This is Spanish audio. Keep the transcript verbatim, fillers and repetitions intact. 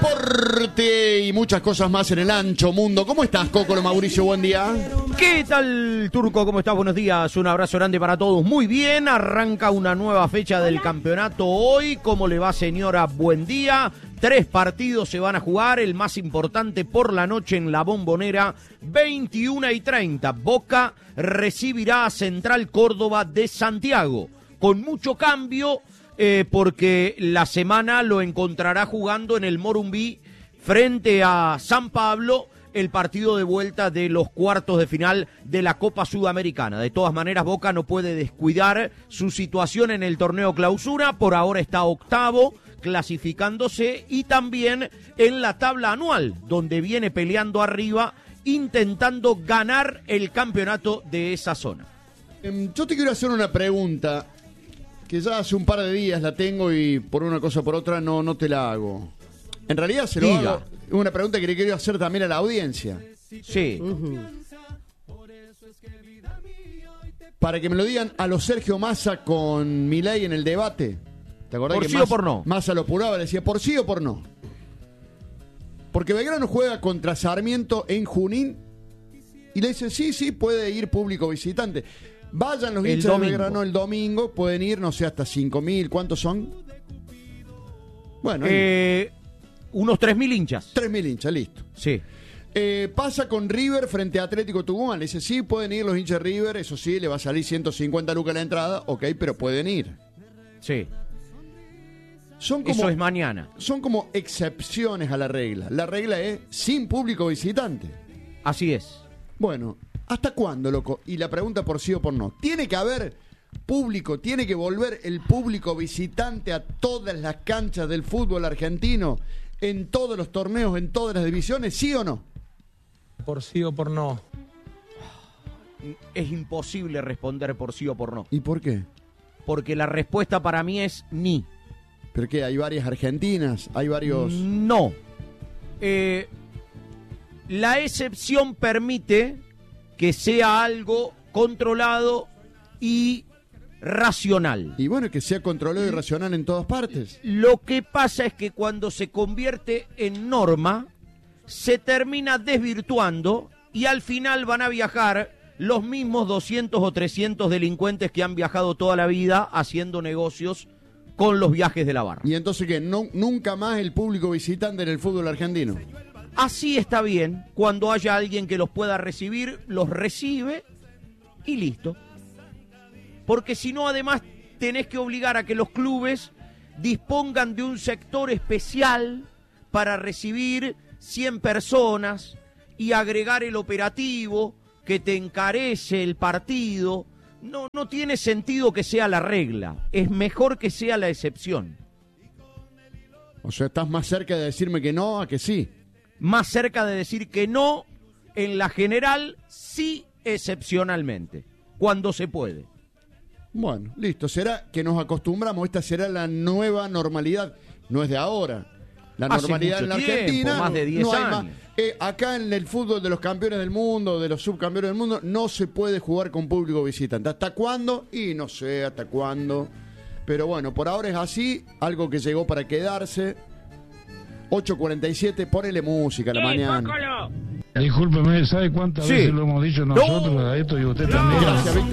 deporte y muchas cosas más en el ancho mundo. ¿Cómo estás, Cocolo Mauricio? Buen día. ¿Qué tal, Turco? ¿Cómo estás? Buenos días. Un abrazo grande para todos. Muy bien, arranca una nueva fecha del campeonato hoy. ¿Cómo le va, señora? Buen día. Tres partidos se van a jugar, el más importante por la noche en la Bombonera, veintiuna y treinta. Boca recibirá a Central Córdoba de Santiago, con mucho cambio, eh, porque la semana lo encontrará jugando en el Morumbí frente a San Pablo, el partido de vuelta de los cuartos de final de la Copa Sudamericana. De todas maneras, Boca no puede descuidar su situación en el torneo clausura, por ahora está octavo, clasificándose, y también en la tabla anual, donde viene peleando arriba, intentando ganar el campeonato de esa zona. Yo te quiero hacer una pregunta, que ya hace un par de días la tengo y por una cosa o por otra no, no te la hago. En realidad se lo Diga. hago. Es una pregunta que le quiero hacer también a la audiencia. Sí. Uh-huh. Para que me lo digan a los Sergio Massa con Milei en el debate. ¿Te acordás ¿Por que sí Massa, o por no? Massa lo apuraba, le decía por sí o por no? Porque Belgrano juega contra Sarmiento en Junín y le dicen sí, sí, puede ir público visitante. Vayan los hinchas de Belgrano el domingo, pueden ir, no sé, hasta cinco mil. ¿Cuántos son? Bueno, eh, unos tres mil hinchas. tres mil hinchas, listo. Sí. Eh, pasa con River frente a Atlético Tucumán. Le dice, sí, pueden ir los hinchas de River, eso sí, le va a salir ciento cincuenta lucas la entrada, ok, pero pueden ir. Sí. Son como, Eso es mañana. Son como excepciones a la regla. La regla es sin público visitante. Así es. Bueno, ¿hasta cuándo, loco? Y la pregunta por sí o por no. ¿Tiene que haber público, tiene que volver el público visitante a todas las canchas del fútbol argentino, en todos los torneos, en todas las divisiones, sí o no? Por sí o por no. Es imposible responder por sí o por no. ¿Y por qué? Porque la respuesta para mí es ni. ¿Pero qué? ¿Hay varias argentinas? ¿Hay varios...? No. Eh, la excepción permite que sea algo controlado y racional. Y bueno, que sea controlado y racional en todas partes. Lo que pasa es que cuando se convierte en norma, se termina desvirtuando y al final van a viajar los mismos doscientos o trescientos delincuentes que han viajado toda la vida haciendo negocios con los viajes de la barra. ¿Y entonces qué? No, ¿Nunca más el público visitante en el fútbol argentino? Así está bien. Cuando haya alguien que los pueda recibir, los recibe y listo. Porque si no, además, tenés que obligar a que los clubes dispongan de un sector especial para recibir cien personas y agregar el operativo que te encarece el partido. No, no tiene sentido que sea la regla. Es mejor que sea la excepción. O sea, estás más cerca de decirme que no a que sí. Más cerca de decir que no, en la general, sí excepcionalmente, cuando se puede. Bueno, listo. Será que nos acostumbramos. Esta será la nueva normalidad. No es de ahora. La Hace normalidad en la tiempo, Argentina. más de diez no hay años. más. Eh, acá en el fútbol de los campeones del mundo, de los subcampeones del mundo, no se puede jugar con público visitante. ¿Hasta cuándo? Y no sé hasta cuándo. Pero bueno, por ahora es así. Algo que llegó para quedarse. ocho cuarenta y siete, ponele música a la mañana. Discúlpeme, ¿sabe cuántas Sí. veces lo hemos dicho nosotros No. a esto y usted también? Gracias, Víctor.